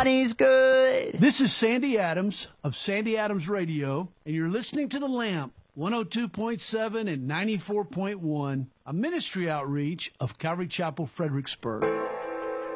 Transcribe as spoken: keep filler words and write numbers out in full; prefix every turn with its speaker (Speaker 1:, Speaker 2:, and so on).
Speaker 1: Johnny's good.
Speaker 2: This is Sandy Adams of Sandy Adams Radio, and you're listening to The Lamp, one oh two point seven and ninety-four point one, a ministry outreach of Calvary Chapel, Fredericksburg.